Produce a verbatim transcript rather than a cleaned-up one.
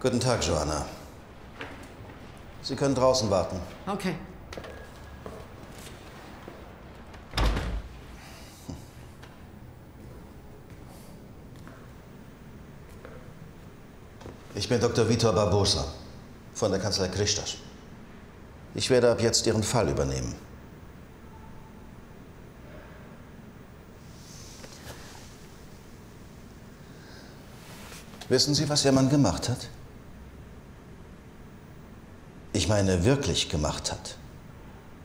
Guten Tag, Joanna. Sie können draußen warten. Okay. Ich bin Doktor Vitor Barbosa von der Kanzlei Kristas. Ich werde ab jetzt Ihren Fall übernehmen. Wissen Sie, was Ihr Mann gemacht hat? Ich meine, wirklich gemacht hat.